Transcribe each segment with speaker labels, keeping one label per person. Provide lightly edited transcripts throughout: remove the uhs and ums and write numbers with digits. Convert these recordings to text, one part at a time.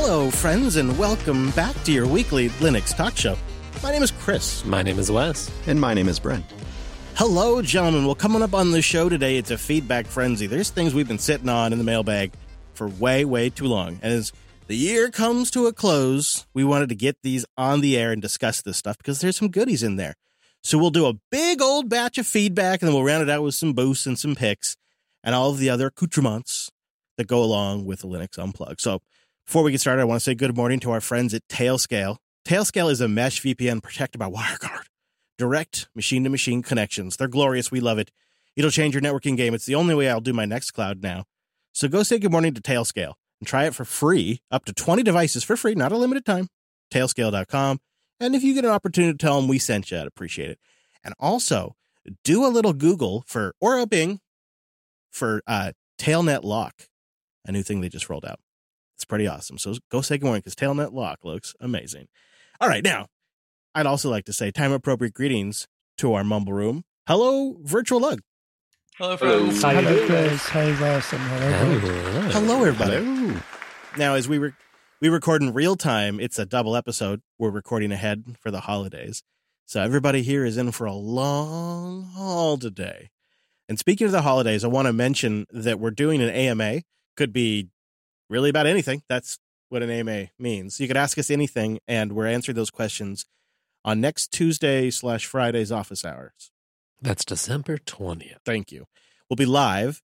Speaker 1: Hello, friends, and welcome back to your weekly Linux talk show. My name is Chris.
Speaker 2: My name is Wes.
Speaker 3: And my name is Brent.
Speaker 1: Hello, gentlemen. Well, coming up on the show today, it's a feedback frenzy. There's things we've been sitting on in the mailbag for way, way too long. And as the year comes to a close, we wanted to get these on the air and discuss this stuff because there's some goodies in there. So we'll do a big old batch of feedback, and then we'll round it out with some boosts and some picks and all of the other accoutrements that go along with the Linux Unplugged. So before we get started, I want to say good morning to our friends at Tailscale. Tailscale is a mesh VPN protected by WireGuard. Direct machine-to-machine connections. They're glorious. We love it. It'll change your networking game. It's the only way I'll do my Nextcloud now. So go say good morning to Tailscale and try it for free, up to 20 devices for free, not a limited time. Tailscale.com. And if you get an opportunity to tell them we sent you, I'd appreciate it. And also, do a little Google or a Bing for Tailnet Lock, a new thing they just rolled out. It's pretty awesome. So go say good morning because Tailnet Lock looks amazing. All right, now, I'd also like to say time-appropriate greetings to our Mumble Room. Hello, Virtual Lug.
Speaker 4: Hello, friends.
Speaker 5: Hello, Chris. Hey, Wes. And
Speaker 1: Hello, everybody. Hello. Now, as we record in real time, it's a double episode. We're recording ahead for the holidays. So everybody here is in for a long haul today. And speaking of the holidays, I want to mention that we're doing an AMA. Could be really about anything. That's what an AMA means. You could ask us anything, and we're answering those questions on next Tuesday/Friday's office hours.
Speaker 2: That's December 20th.
Speaker 1: Thank you. We'll be live.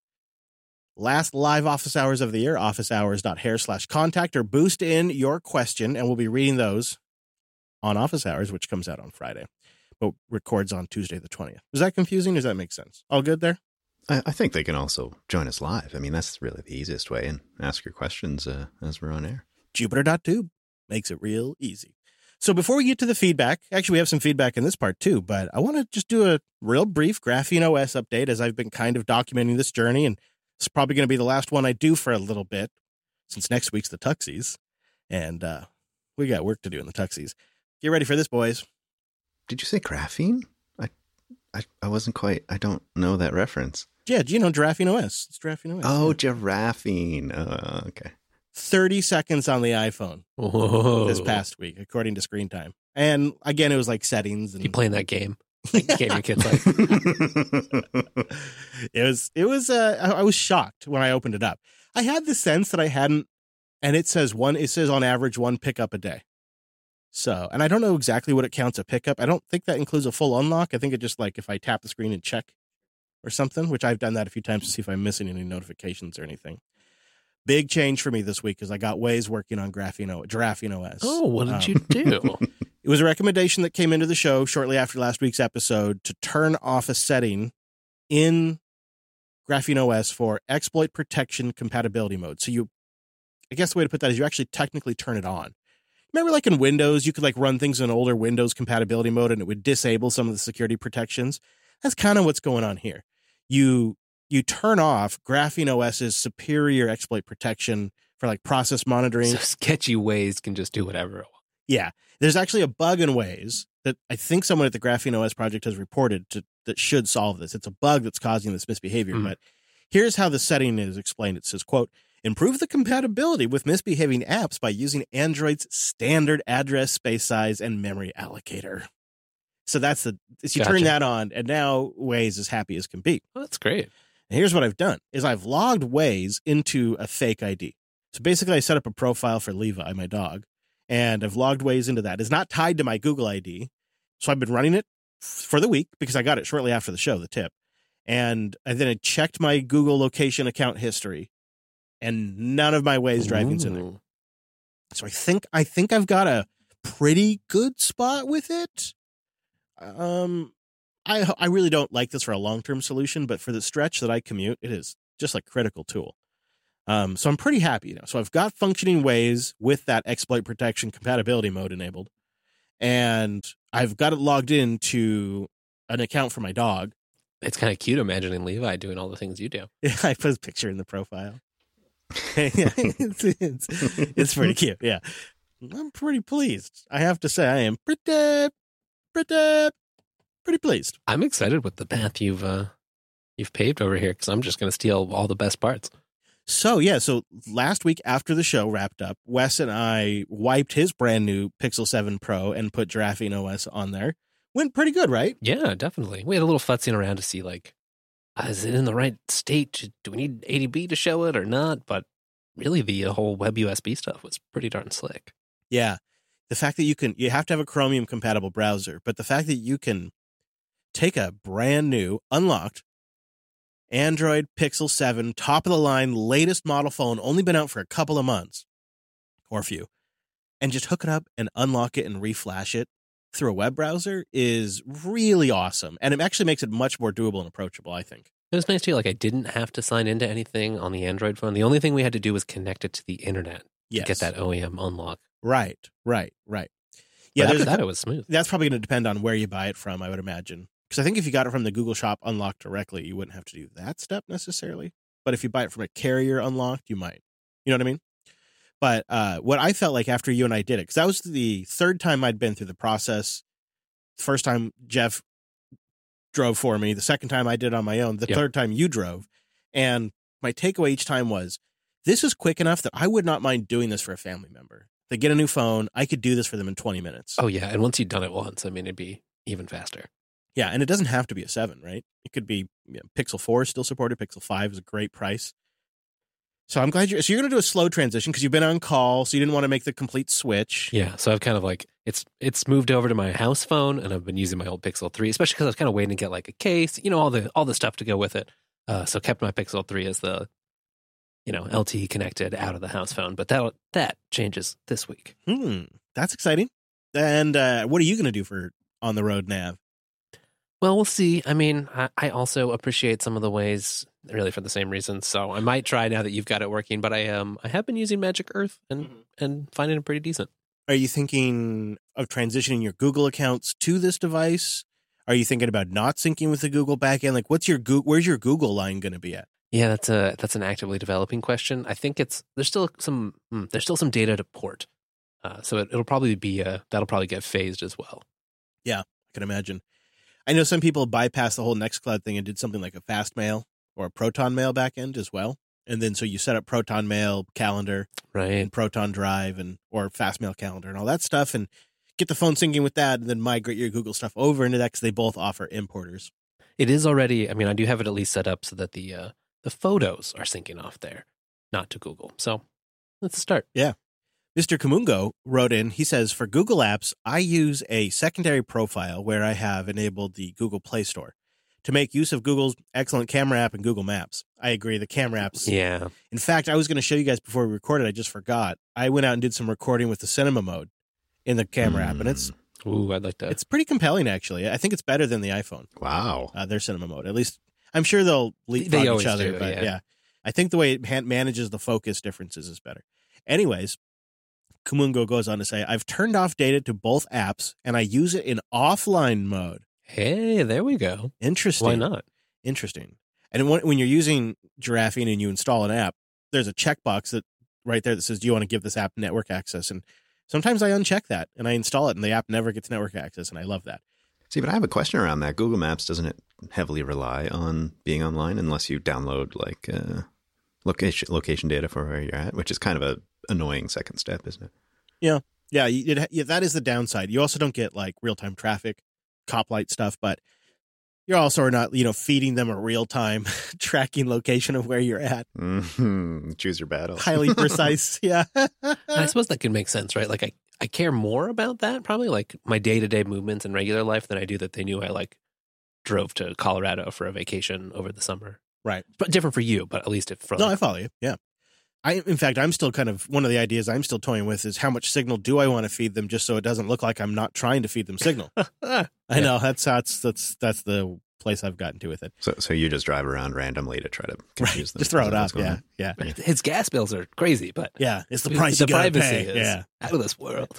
Speaker 1: Last live office hours of the year, officehours.hair/contact, or boost in your question, and we'll be reading those on office hours, which comes out on Friday, but records on Tuesday the 20th. Is that confusing? Does that make sense? All good there?
Speaker 3: I think they can also join us live. I mean, that's really the easiest way, and ask your questions as we're on air.
Speaker 1: Jupiter.tube makes it real easy. So before we get to the feedback, actually we have some feedback in this part too, but I want to just do a real brief Graphene OS update as I've been kind of documenting this journey, and it's probably going to be the last one I do for a little bit since next week's the Tuxies, and we got work to do in the Tuxies. Get ready for this, boys.
Speaker 3: Did you say graphene? I wasn't quite, I don't know that reference.
Speaker 1: Yeah, do you know Giraffene OS? It's Giraffene OS.
Speaker 3: Oh, Giraffene. Okay.
Speaker 1: 30 seconds on the iPhone this past week, according to Screen Time. And again, it was like settings. And
Speaker 2: you playing that game? Game your kids like.
Speaker 1: I was shocked when I opened it up. I had the sense that I hadn't, and it says on average one pickup a day. So, and I don't know exactly what it counts a pickup. I don't think that includes a full unlock. I think it just like if I tap the screen and check or something, which I've done that a few times to see if I'm missing any notifications or anything. Big change for me this week is I got Waze working on Giraffene OS.
Speaker 2: Oh, what did you do?
Speaker 1: It was a recommendation that came into the show shortly after last week's episode to turn off a setting in Graphene OS for exploit protection compatibility mode. So I guess the way to put that is you actually technically turn it on. Remember like in Windows, you could like run things in older Windows compatibility mode and it would disable some of the security protections. That's kind of what's going on here. You turn off Graphene OS's superior exploit protection for like process monitoring.
Speaker 2: So sketchy Waze can just do whatever.
Speaker 1: Yeah. There's actually a bug in Waze that I think someone at the Graphene OS project has reported that should solve this. It's a bug that's causing this misbehavior. But here's how the setting is explained. It says, quote, improve the compatibility with misbehaving apps by using Android's standard address, space size, and memory allocator. So you turn that on, and now Waze is happy as can be.
Speaker 2: Oh, that's great.
Speaker 1: And here's what I've done, is I've logged Waze into a fake ID. So basically, I set up a profile for Levi, my dog, and I've logged Waze into that. It's not tied to my Google ID. So I've been running it for the week because I got it shortly after the show, the tip. And then I checked my Google location account history, and none of my Waze driving's in there. So I think I've got a pretty good spot with it. I really don't like this for a long-term solution, but for the stretch that I commute, it is just like a critical tool. So I'm pretty happy now. So I've got functioning Waze with that exploit protection compatibility mode enabled, and I've got it logged into an account for my dog.
Speaker 2: It's kind of cute imagining Levi doing all the things you do.
Speaker 1: Yeah, I put his picture in the profile. It's pretty cute. Yeah, I'm pretty pleased. I have to say, I am pretty pleased.
Speaker 2: I'm excited with the path you've paved over here because I'm just going to steal all the best parts.
Speaker 1: So last week after the show wrapped up, Wes and I wiped his brand new Pixel 7 Pro and put Giraffing OS on there. Went pretty good, right?
Speaker 2: Yeah, definitely. We had a little futzing around to see, like, is it in the right state? Do we need ADB to show it or not? But really, the whole web USB stuff was pretty darn slick.
Speaker 1: Yeah. The fact that you have to have a Chromium compatible browser, but the fact that you can take a brand new, unlocked Android Pixel 7, top of the line, latest model phone, only been out for a couple of months or a few, and just hook it up and unlock it and reflash it through a web browser is really awesome. And it actually makes it much more doable and approachable, I think.
Speaker 2: It was nice too. Like, I didn't have to sign into anything on the Android phone. The only thing we had to do was connect it to the internet to get that OEM unlock.
Speaker 1: Right.
Speaker 2: Yeah, after that, it was smooth.
Speaker 1: That's probably going to depend on where you buy it from, I would imagine. Because I think if you got it from the Google Shop unlocked directly, you wouldn't have to do that step necessarily. But if you buy it from a carrier unlocked, you might. You know what I mean? But what I felt like after you and I did it, because that was the third time I'd been through the process. First time Jeff drove for me. The second time I did on my own. The third time you drove. And my takeaway each time was, this is quick enough that I would not mind doing this for a family member. They get a new phone. I could do this for them in 20 minutes.
Speaker 2: Oh, yeah. And once you've done it once, I mean, it'd be even faster.
Speaker 1: Yeah, and it doesn't have to be a 7, right? It could be Pixel 4 is still supported. Pixel 5 is a great price. So I'm glad you're going to do a slow transition because you've been on call, so you didn't want to make the complete switch.
Speaker 2: Yeah, so I've kind of like, it's moved over to my house phone, and I've been using my old Pixel 3, especially because I was kind of waiting to get like a case, all the stuff to go with it. So kept my Pixel 3 as the, LTE connected out of the house phone. But that changes this week.
Speaker 1: That's exciting. And what are you going to do for on the road nav?
Speaker 2: Well, we'll see. I mean, I also appreciate some of the ways, really for the same reasons. So I might try now that you've got it working. But I have been using Magic Earth and finding it pretty decent.
Speaker 1: Are you thinking of transitioning your Google accounts to this device? Are you thinking about not syncing with the Google backend? Like, where's your Google line going to be at?
Speaker 2: Yeah, that's an actively developing question. I think there's still some data to port, so it'll probably be that'll probably get phased as well.
Speaker 1: Yeah, I can imagine. I know some people bypassed the whole Nextcloud thing and did something like a Fastmail or a Proton Mail backend as well. And then so you set up Proton Mail calendar,
Speaker 2: right,
Speaker 1: and Proton Drive or Fastmail calendar and all that stuff, and get the phone syncing with that, and then migrate your Google stuff over into that because they both offer importers.
Speaker 2: It is already. I mean, I do have it at least set up so that the photos are syncing off there, not to Google. So let's start.
Speaker 1: Yeah. Mr. Kamungo wrote in, he says, for Google Apps, I use a secondary profile where I have enabled the Google Play Store to make use of Google's excellent camera app and Google Maps. I agree. The camera apps.
Speaker 2: Yeah.
Speaker 1: In fact, I was going to show you guys before we recorded. I just forgot. I went out and did some recording with the cinema mode in the camera app, and
Speaker 2: I'd like that.
Speaker 1: It's pretty compelling, actually. I think it's better than the iPhone.
Speaker 3: Wow.
Speaker 1: Their cinema mode. At least, I'm sure they'll leapfrog each other. But yeah. I think the way it manages the focus differences is better. Anyways, Kumungo goes on to say, I've turned off data to both apps, and I use it in offline mode.
Speaker 2: Hey, there we go.
Speaker 1: Interesting.
Speaker 2: Why not?
Speaker 1: Interesting. And when you're using Giraffing and you install an app, there's a checkbox right there that says, do you want to give this app network access? And sometimes I uncheck that, and I install it, and the app never gets network access, and I love that.
Speaker 3: See, but I have a question around that. Google Maps, doesn't it heavily rely on being online unless you download like location data for where you're at, which is kind of a annoying second step, isn't it?
Speaker 1: Yeah. Yeah, that is the downside. You also don't get like real-time traffic, cop light stuff, but you're also not, feeding them a real-time tracking location of where you're at.
Speaker 3: Mm-hmm. Choose your battles.
Speaker 1: Highly precise. Yeah.
Speaker 2: I suppose that could make sense, right? Like I care more about that, probably like my day-to-day movements in regular life than I do that they knew I like drove to Colorado for a vacation over the summer.
Speaker 1: Right.
Speaker 2: But different for you, but at least
Speaker 1: No, I follow you. Yeah. In fact, I'm still kind of, one of the ideas I'm still toying with is how much signal do I want to feed them just so it doesn't look like I'm not trying to feed them signal. I know that's the place I've gotten to with it.
Speaker 3: So you just drive around randomly to try to confuse them.
Speaker 1: Just throw it up. Yeah.
Speaker 2: His gas bills are crazy, but
Speaker 1: yeah, it's the price you gotta pay.
Speaker 2: Is out of this world.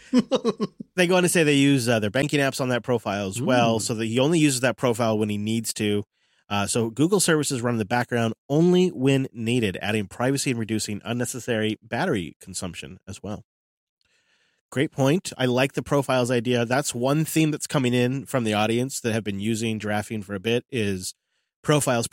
Speaker 1: They go on to say they use their banking apps on that profile as well, so that he only uses that profile when he needs to. So Google services run in the background only when needed, adding privacy and reducing unnecessary battery consumption as well. Great point. I like the profiles idea. That's one theme that's coming in from the audience that have been using Giraffing for a bit is Profiles.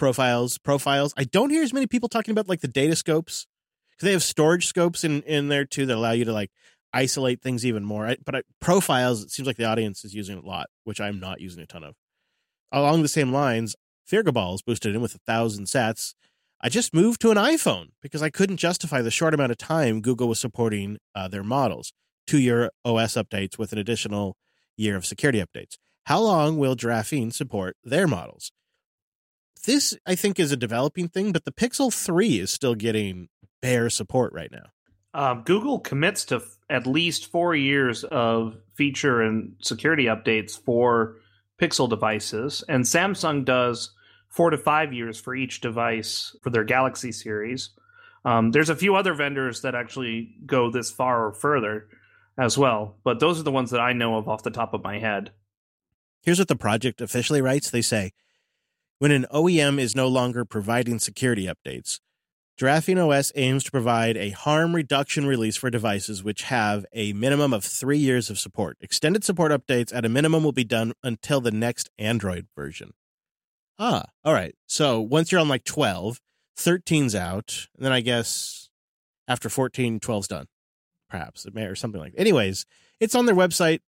Speaker 1: I don't hear as many people talking about like the data scopes, because they have storage scopes in there too that allow you to like isolate things even more. But profiles, it seems like the audience is using a lot, which I'm not using a ton of. Along the same lines, Firgaballs boosted in with 1,000 sats. I just moved to an iPhone because I couldn't justify the short amount of time Google was supporting their models. 2-year OS updates with an additional year of security updates. How long will Giraffine support their models? This, I think, is a developing thing, but the Pixel 3 is still getting bare support right now.
Speaker 4: Google commits to at least 4 years of feature and security updates for Pixel devices, and Samsung does 4 to 5 years for each device for their Galaxy series. There's a few other vendors that actually go this far or further as well, but those are the ones that I know of off the top of my head.
Speaker 1: Here's what the project officially writes. They say, when an OEM is no longer providing security updates, Giraffine OS aims to provide a harm reduction release for devices which have a minimum of 3 years of support. Extended support updates at a minimum will be done until the next Android version. All right. So once you're on like 12, 13's out, and then I guess after 14, 12's done. Perhaps, it may, or something like that. Anyways, it's on their website.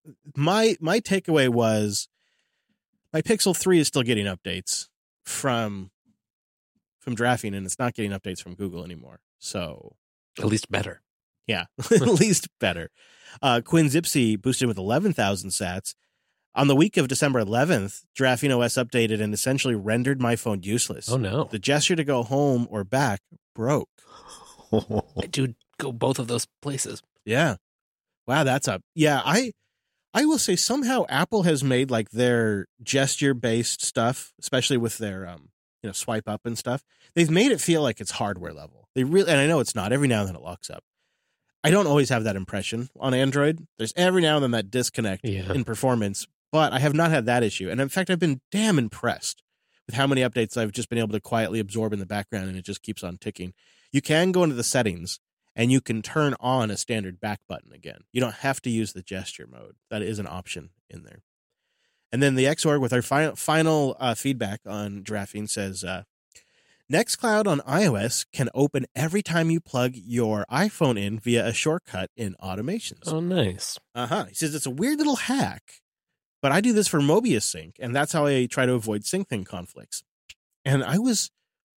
Speaker 1: My takeaway was my Pixel 3 is still getting updates from Giraffine, and it's not getting updates from Google anymore. So
Speaker 2: At least better.
Speaker 1: yeah, at least better. Quinn Zipsy boosted with 11,000 sats. On the week of December 11th, Giraffine OS updated and essentially rendered my phone useless.
Speaker 2: Oh, no.
Speaker 1: The gesture to go home or back broke.
Speaker 2: Dude, go both of those places.
Speaker 1: Yeah. Wow, that's up. Yeah, I will say somehow Apple has made like their gesture-based stuff, especially with their swipe up and stuff. They've made it feel like it's hardware level. They really, and I know it's not. Every now and then it locks up. I don't always have that impression on Android. There's every now and then that disconnect in performance, but I have not had that issue. And in fact, I've been damn impressed with how many updates I've just been able to quietly absorb in the background, and it just keeps on ticking. You can go into the settings and you can turn on a standard back button again. You don't have to use the gesture mode. That is an option in there. And then the Xorg with our final feedback on Giraffine says, Nextcloud on iOS can open every time you plug your iPhone in via a shortcut in automations.
Speaker 2: Oh, nice.
Speaker 1: He says it's a weird little hack, but I do this for Mobius Sync, and that's how I try to avoid sync conflicts. And I was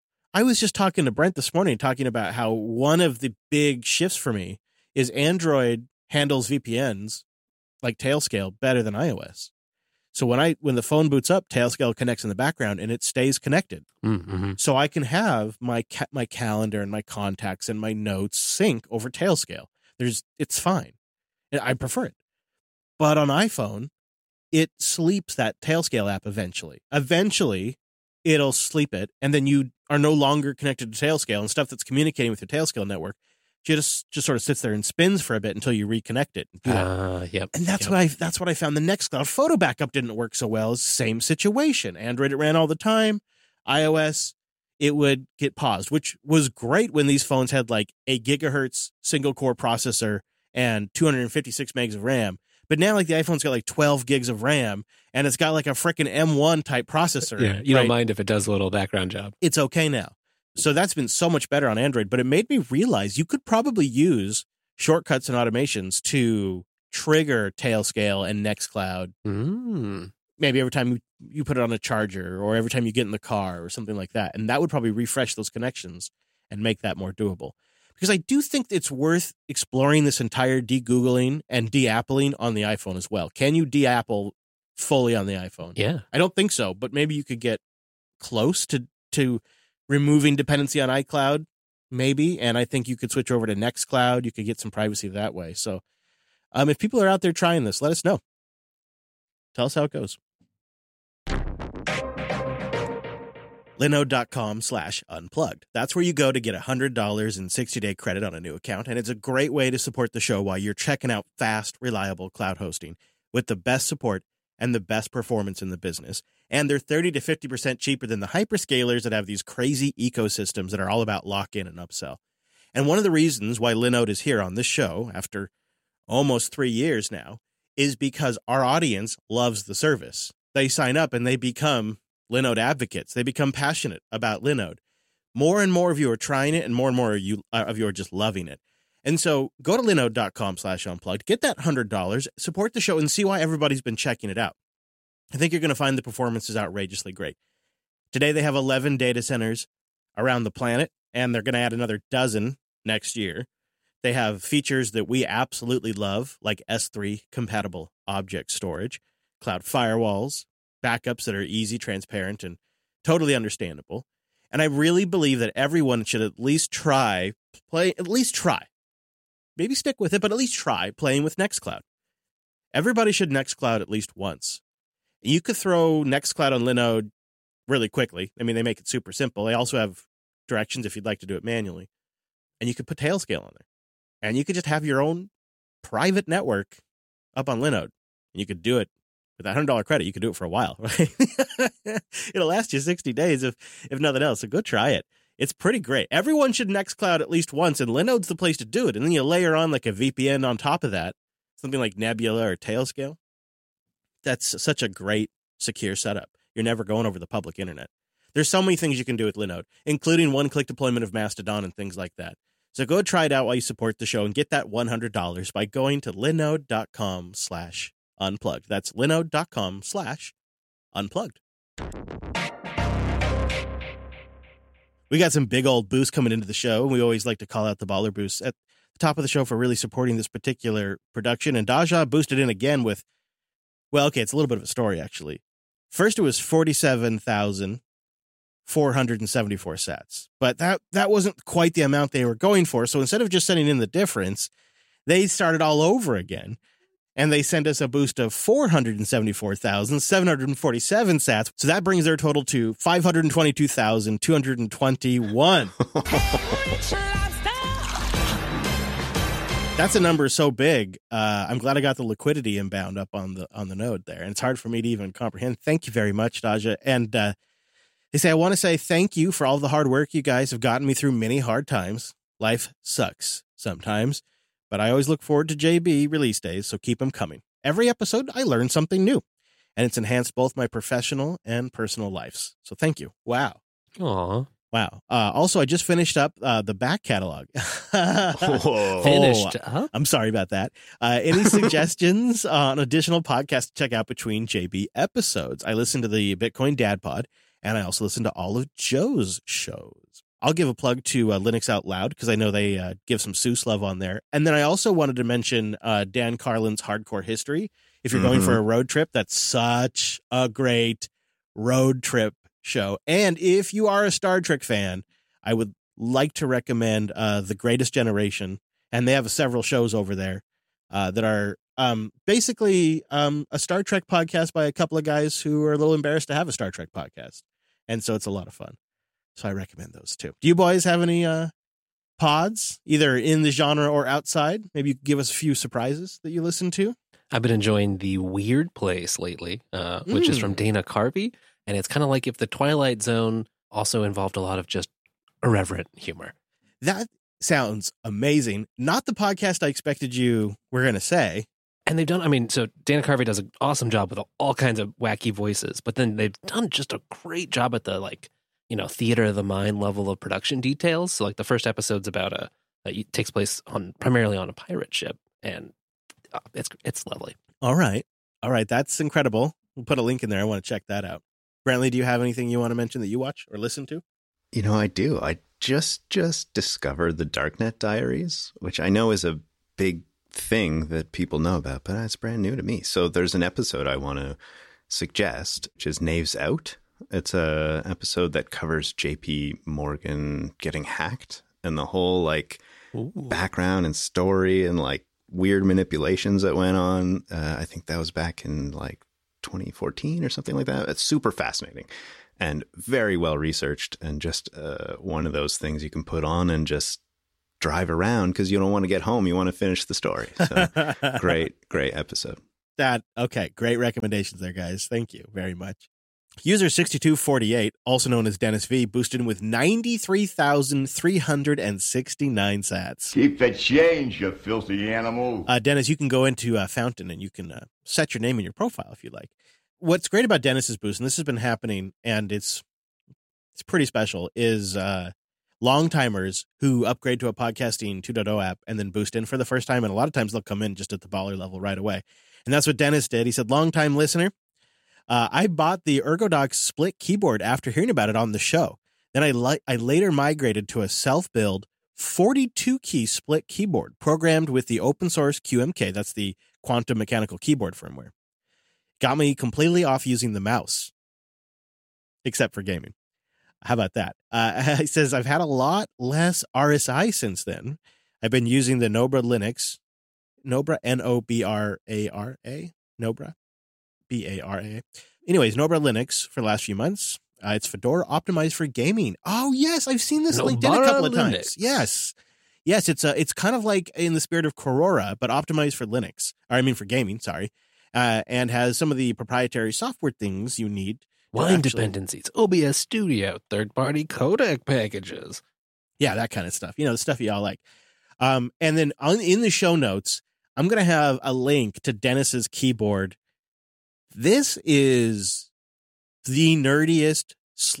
Speaker 1: just talking to Brent this morning, talking about how one of the big shifts for me is Android handles VPNs like Tailscale better than iOS. So when the phone boots up, Tailscale connects in the background and it stays connected.
Speaker 2: Mm-hmm.
Speaker 1: So I can have my calendar and my contacts and my notes sync over Tailscale. It's fine. I prefer it. But on iPhone, it sleeps that Tailscale app eventually. Eventually, it'll sleep it, and then you are no longer connected to Tailscale, and stuff that's communicating with your Tailscale network just sort of sits there and spins for a bit until you reconnect it.
Speaker 2: Yep.
Speaker 1: And that's what I found. The Nextcloud photo backup didn't work so well. Same situation. Android, it ran all the time. iOS, it would get paused, which was great when these phones had like a gigahertz single core processor and 256 megs of RAM. But now, like, the iPhone's got like 12 gigs of RAM, and it's got like a frickin' M1 type processor.
Speaker 2: Yeah, you don't mind if it does a little background job.
Speaker 1: It's okay now. So that's been so much better on Android, but it made me realize you could probably use shortcuts and automations to trigger Tailscale and Nextcloud. Maybe every time you put it on a charger, or every time you get in the car or something like that. And that would probably refresh those connections and make that more doable. Because I do think it's worth exploring this entire de-Googling and de-Appling on the iPhone as well. Can you de-Apple fully on the iPhone?
Speaker 2: Yeah.
Speaker 1: I don't think so, but maybe you could get close to removing dependency on iCloud, maybe. And I think you could switch over to Nextcloud. You could get some privacy that way. So if people are out there trying this, let us know. Tell us how it goes. Linode.com/unplugged. That's where you go to get $100 in 60-day credit on a new account, and it's a great way to support the show while you're checking out fast, reliable cloud hosting with the best support and the best performance in the business. And they're 30 to 50% cheaper than the hyperscalers that have these crazy ecosystems that are all about lock-in and upsell. And one of the reasons why Linode is here on this show after almost 3 years now is because our audience loves the service. They sign up and they become Linode advocates. They become passionate about Linode. More and more of you are trying it, and more of you are just loving it. And so go to linode.com/unplugged, get that $100, support the show, and see why everybody's been checking it out. I think you're going to find the performance is outrageously great. Today they have 11 data centers around the planet, and they're going to add another dozen next year. They have features that we absolutely love, like S3 compatible object storage, cloud firewalls, backups that are easy, transparent, and totally understandable. And I really believe that everyone should at least try, maybe stick with it, but at least try playing with Nextcloud. Everybody should Nextcloud at least once. You could throw Nextcloud on Linode really quickly. I mean, they make it super simple. They also have directions if you'd like to do it manually. And you could put Tailscale on there. And you could just have your own private network up on Linode. And you could do it with that $100 credit. You could do it for a while, right? It'll last you 60 days if nothing else. So go try it. It's pretty great. Everyone should Nextcloud at least once, and Linode's the place to do it. And then you layer on like a VPN on top of that, something like Nebula or Tailscale. That's such a great, secure setup. You're never going over the public internet. There's so many things you can do with Linode, including one-click deployment of Mastodon and things like that. So go try it out while you support the show and get that $100 by going to linode.com/unplugged. That's linode.com/unplugged. We got some big old boosts coming into the show. We always like to call out the baller boosts at the top of the show for really supporting this particular production. And Daja boosted in again with, well, okay, it's a little bit of a story, actually. First, it was 47,474 sats. But that wasn't quite the amount they were going for. So instead of just sending in the difference, they started all over again. And they sent us a boost of 474,747 sats. So that brings their total to 522,221. That's a number so big. I'm glad I got the liquidity inbound up on the node there. And it's hard for me to even comprehend. Thank you very much, Daja. And they say, I want to say thank you for all the hard work you guys have gotten me through many hard times. Life sucks sometimes. But I always look forward to JB release days, so keep them coming. Every episode, I learn something new, and it's enhanced both my professional and personal lives. So thank you. Wow.
Speaker 2: Aw.
Speaker 1: Wow. Also, I just finished up the back catalog.
Speaker 2: Finished up?
Speaker 1: I'm sorry about that. Any suggestions on additional podcasts to check out between JB episodes? I listen to the Bitcoin Dad Pod, and I also listen to all of Joe's shows. I'll give a plug to Linux Out Loud because I know they give some Seuss love on there. And then I also wanted to mention Dan Carlin's Hardcore History. If you're going for a road trip, that's such a great road trip show. And if you are a Star Trek fan, I would like to recommend The Greatest Generation. And they have several shows over there that are basically a Star Trek podcast by a couple of guys who are a little embarrassed to have a Star Trek podcast. And so it's a lot of fun. So I recommend those too. Do you boys have any pods, either in the genre or outside? Maybe you could give us a few surprises that you listen to.
Speaker 2: I've been enjoying The Weird Place lately, which is from Dana Carvey. And it's kind of like if The Twilight Zone also involved a lot of just irreverent humor.
Speaker 1: That sounds amazing. Not the podcast I expected you were going to say.
Speaker 2: And they've done, so Dana Carvey does an awesome job with all kinds of wacky voices, but then they've done just a great job at the theater of the mind level of production details. So like the first episode's about it takes place primarily on a pirate ship, and it's lovely. All right.
Speaker 1: That's incredible. We'll put a link in there. I want to check that out. Brantley, do you have anything you want to mention that you watch or listen to?
Speaker 3: I do. I just discovered the Darknet Diaries, which I know is a big thing that people know about, but it's brand new to me. So there's an episode I want to suggest, which is Knaves Out. It's a episode that covers JP Morgan getting hacked and the whole background and story and weird manipulations that went on. I think that was back in 2014 or something like that. It's super fascinating and very well researched, and just one of those things you can put on and just drive around because you don't want to get home. You want to finish the story. So great episode.
Speaker 1: Great recommendations there, guys. Thank you very much. User 6248, also known as Dennis V, boosted in with 93,369 sats.
Speaker 6: Keep the change, you filthy animal.
Speaker 1: Dennis, you can go into Fountain and you can set your name in your profile if you like. what's great about Dennis's boost, and this has been happening, and it's pretty special, is long-timers who upgrade to a Podcasting 2.0 app and then boost in for the first time, and a lot of times they'll come in just at the baller level right away. And that's what Dennis did. He said, long-time listener, I bought the ErgoDox split keyboard after hearing about it on the show. Then I later migrated to a self-build 42-key split keyboard programmed with the open source QMK, that's the quantum mechanical keyboard firmware. Got me completely off using the mouse, except for gaming. How about that? He says, I've had a lot less RSI since then. I've been using the Nobra Linux, Nobra, N-O-B-R-A-R-A, Nobra, B-A-R-A. Anyways, Nobra Linux for the last few months. It's Fedora optimized for gaming. Oh, yes, I've seen this linked in a couple of times. Yes. Yes, it's kind of like in the spirit of Corora, but optimized for Linux. Or I mean for gaming, sorry. And has some of the proprietary software things you need.
Speaker 2: Wine dependencies, OBS Studio, third-party codec packages.
Speaker 1: Yeah, that kind of stuff. You know, the stuff you all like. And then in the show notes, I'm going to have a link to Dennis's keyboard. This is the nerdiest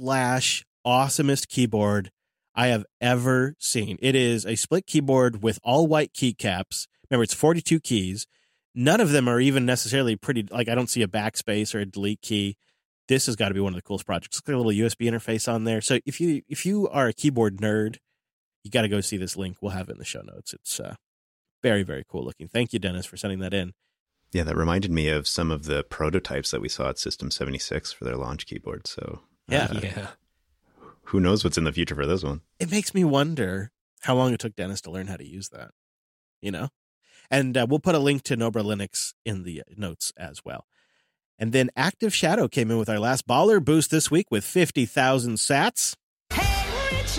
Speaker 1: / awesomest keyboard I have ever seen. It is a split keyboard with all white keycaps. Remember, it's 42 keys. None of them are even necessarily pretty. Like, I don't see a backspace or a delete key. This has got to be one of the coolest projects. It's got a little USB interface on there. So if you are a keyboard nerd, you got to go see this link. We'll have it in the show notes. It's very, very cool looking. Thank you, Dennis, for sending that in.
Speaker 3: Yeah, that reminded me of some of the prototypes that we saw at System 76 for their launch keyboard. So
Speaker 2: Yeah.
Speaker 3: Who knows what's in the future for this one?
Speaker 1: It makes me wonder how long it took Dennis to learn how to use that, you know? And we'll put a link to Nobra Linux in the notes as well. And then Active Shadow came in with our last baller boost this week with 50,000 sats. Hey, Rich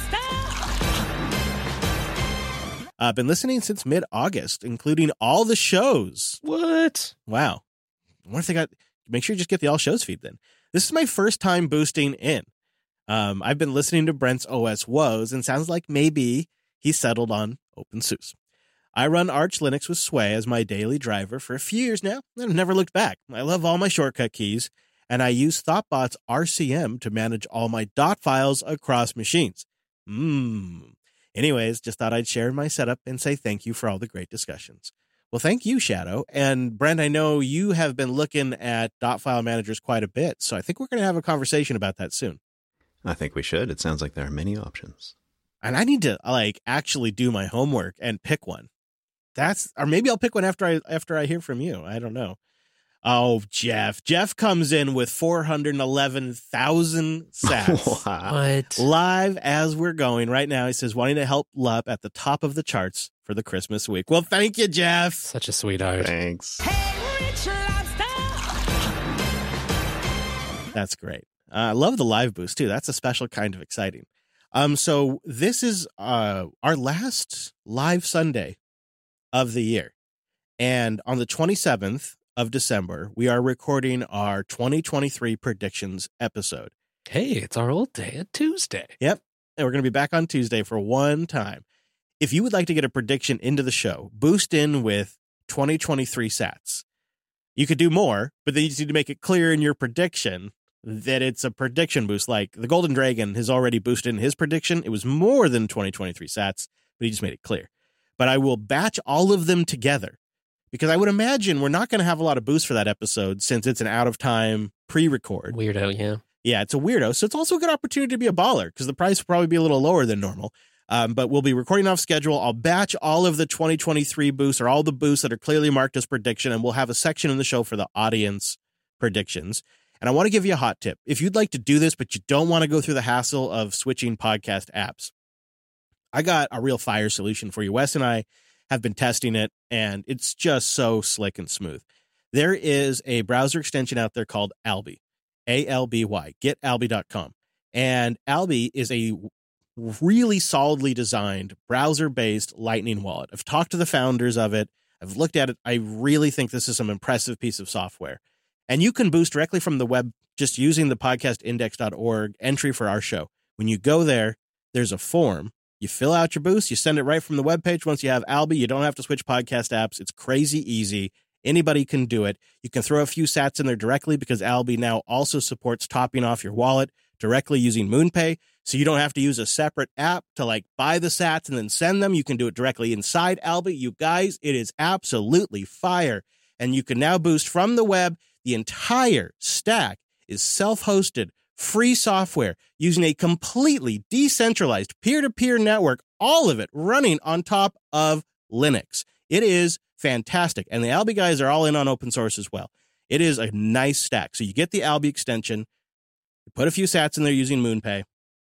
Speaker 1: Lobster! I've been listening since mid-August, including all the shows.
Speaker 2: What?
Speaker 1: Wow. I wonder if they got... Make sure you just get the all shows feed then. This is my first time boosting in. I've been listening to Brent's OS woes, and sounds like maybe he settled on OpenSUSE. I run Arch Linux with Sway as my daily driver for a few years now, and I've never looked back. I love all my shortcut keys, and I use Thoughtbot's RCM to manage all my dot files across machines. Anyways, just thought I'd share my setup and say thank you for all the great discussions. Well, thank you, Shadow. And Brent, I know you have been looking at dot file managers quite a bit, so I think we're going to have a conversation about that soon.
Speaker 3: I think we should. It sounds like there are many options.
Speaker 1: And I need to actually do my homework and pick one. Or maybe I'll pick one after I hear from you. I don't know. Oh, Jeff comes in with 411,000 sats.
Speaker 2: What?
Speaker 1: Live as we're going right now. He says, wanting to help LUP at the top of the charts for the Christmas week. Well, thank you, Jeff.
Speaker 2: Such a sweetheart.
Speaker 3: Thanks.
Speaker 1: Hey, Rich Lobster! That's great. I love the live boost, too. That's a special kind of exciting. So this is our last live Sunday of the year. And on the 27th of December, we are recording our 2023 predictions episode.
Speaker 2: Hey, it's our old day, a Tuesday.
Speaker 1: Yep. And we're going to be back on Tuesday for one time. If you would like to get a prediction into the show, boost in with 2023 sats. You could do more, but then you just need to make it clear in your prediction that it's a prediction boost. Like the Golden Dragon has already boosted in his prediction. It was more than 2023 sats, but he just made it clear. But I will batch all of them together because I would imagine we're not going to have a lot of boosts for that episode since it's an out-of-time pre-record.
Speaker 2: Weirdo, yeah.
Speaker 1: Yeah, it's a weirdo. So it's also a good opportunity to be a baller because the price will probably be a little lower than normal. But we'll be recording off schedule. I'll batch all of the 2023 boosts or all the boosts that are clearly marked as prediction, and we'll have a section in the show for the audience predictions. And I want to give you a hot tip. If you'd like to do this, but you don't want to go through the hassle of switching podcast apps, I got a real fire solution for you. Wes and I have been testing it, and it's just so slick and smooth. There is a browser extension out there called Alby, A-L-B-Y, getalby.com. And Alby is a really solidly designed browser-based Lightning wallet. I've talked to the founders of it. I've looked at it. I really think this is some impressive piece of software. And you can boost directly from the web just using the podcastindex.org entry for our show. When you go there, there's a form. You fill out your boost. You send it right from the webpage. Once you have Alby, you don't have to switch podcast apps. It's crazy easy. Anybody can do it. You can throw a few sats in there directly because Alby now also supports topping off your wallet directly using MoonPay. So you don't have to use a separate app to like buy the sats and then send them. You can do it directly inside Alby. You guys, it is absolutely fire. And you can now boost from the web. The entire stack is self-hosted, free software using a completely decentralized peer-to-peer network, all of it running on top of Linux. It is fantastic. And the Alby guys are all in on open source as well. It is a nice stack. So you get the Alby extension, you put a few sats in there using MoonPay,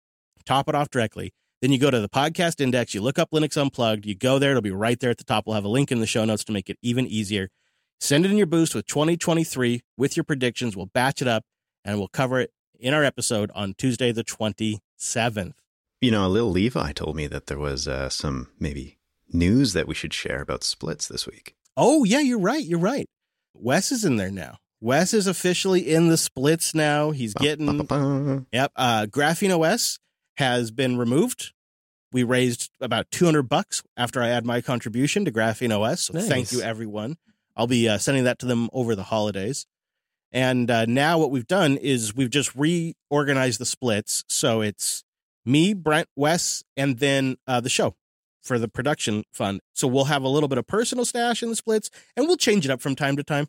Speaker 1: top it off directly. Then you go to the podcast index, you look up Linux Unplugged, you go there, it'll be right there at the top. We'll have a link in the show notes to make it even easier. Send it in your boost with 2023 with your predictions. We'll batch it up and we'll cover it in our episode on Tuesday, the 27th.
Speaker 3: You know, a little Levi told me that there was some maybe news that we should share about splits this week.
Speaker 1: Oh, yeah, you're right. You're right. Wes is in there now. Wes is officially in the splits now. He's getting... Yep. Graphene OS has been removed. We raised about $200 after I add my contribution to Graphene OS. So
Speaker 2: Nice.
Speaker 1: Thank you, everyone. I'll be sending that to them over the holidays. And now what we've done is we've just reorganized the splits. So it's me, Brent, Wes, and then the show for the production fund. So we'll have a little bit of personal stash in the splits, and we'll change it up from time to time.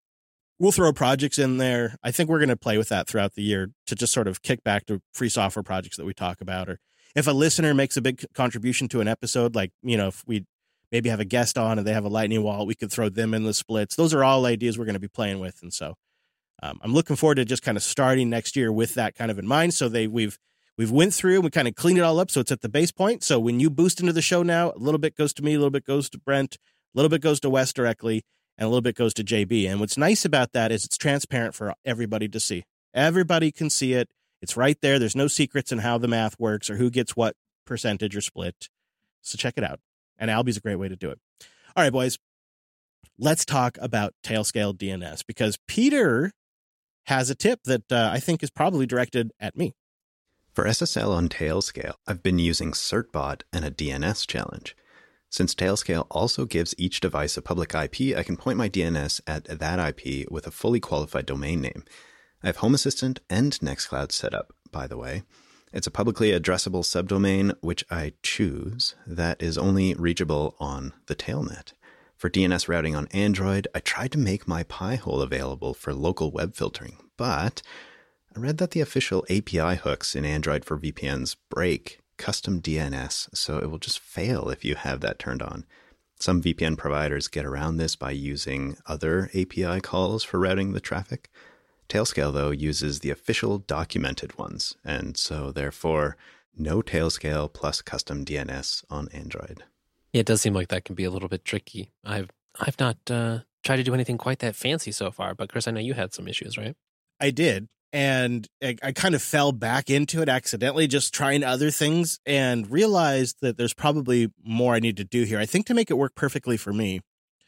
Speaker 1: We'll throw projects in there. I think we're going to play with that throughout the year to just sort of kick back to free software projects that we talk about. Or if a listener makes a big contribution to an episode, like, you know, if we maybe have a guest on and they have a lightning wallet, we could throw them in the splits. Those are all ideas we're going to be playing with. And so I'm looking forward to just kind of starting next year with that kind of in mind. So we've went through and we kind of cleaned it all up. So it's at the base point. So when you boost into the show now, a little bit goes to me, a little bit goes to Brent, a little bit goes to Wes directly, and a little bit goes to JB. And what's nice about that is it's transparent for everybody to see. Everybody can see it. It's right there. There's no secrets in how the math works or who gets what percentage or split. So check it out. And Alby's a great way to do it. All right, boys, let's talk about Tailscale DNS because Peter has a tip that I think is probably directed at me.
Speaker 3: For SSL on Tailscale, I've been using Certbot and a DNS challenge. Since Tailscale also gives each device a public IP, I can point my DNS at that IP with a fully qualified domain name. I have Home Assistant and Nextcloud set up, by the way. It's a publicly addressable subdomain, which I choose, that is only reachable on the Tailnet. For DNS routing on Android, I tried to make my Pi-hole available for local web filtering, but I read that the official API hooks in Android for VPNs break custom DNS, so it will just fail if you have that turned on. Some VPN providers get around this by using other API calls for routing the traffic. Tailscale, though, uses the official documented ones, and so therefore no Tailscale plus custom DNS on Android.
Speaker 2: Yeah, it does seem like that can be a little bit tricky. I've not tried to do anything quite that fancy so far, but Chris, I know you had some issues, right?
Speaker 1: I did. And I kind of fell back into it accidentally, just trying other things and realized that there's probably more I need to do here. I think to make it work perfectly for me,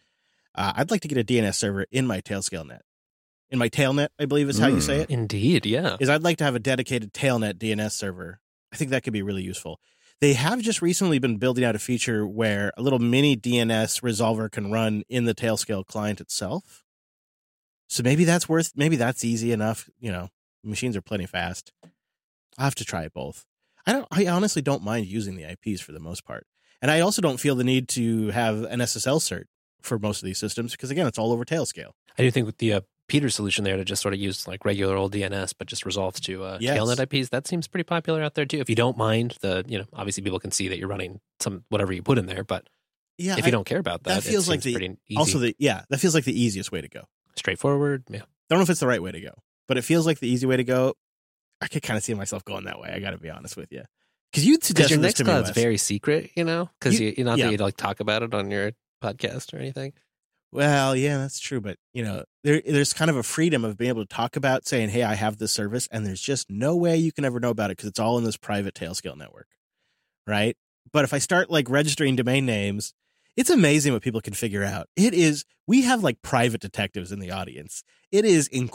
Speaker 1: I'd like to get a DNS server in my Tailscale net. In my Tailnet, I believe is how you say it.
Speaker 2: Indeed, yeah.
Speaker 1: Is I'd like to have a dedicated Tailnet DNS server. I think that could be really useful. They have just recently been building out a feature where a little mini DNS resolver can run in the Tailscale client itself. So maybe that's easy enough. You know, machines are plenty fast. I'll have to try it both. I honestly don't mind using the IPs for the most part. And I also don't feel the need to have an SSL cert for most of these systems because, again, it's all over Tailscale.
Speaker 2: I do think with the Peter solution there to just sort of use like regular old DNS, but just resolves to Tailnet IPs, that seems pretty popular out there too. If you don't mind obviously people can see that you're running some whatever you put in there, but
Speaker 1: yeah,
Speaker 2: if you don't care about that
Speaker 1: feels like
Speaker 2: pretty easy.
Speaker 1: That feels like the easiest way to go.
Speaker 2: Straightforward. Yeah.
Speaker 1: Don't know if it's the right way to go, but it feels like the easy way to go. I could kind of see myself going that way. I got to be honest with you. Because you'd suggest
Speaker 2: your
Speaker 1: this to me,
Speaker 2: Nextcloud's
Speaker 1: Wes.
Speaker 2: very secret, because you're not that
Speaker 1: yeah.
Speaker 2: you'd like talk about it on your podcast or anything.
Speaker 1: Well, yeah, that's true. But, there's kind of a freedom of being able to talk about saying, hey, I have this service. And there's just no way you can ever know about it because it's all in this private Tailscale network. Right. But if I start like registering domain names, it's amazing what people can figure out. We have like private detectives in the audience. It is incredible.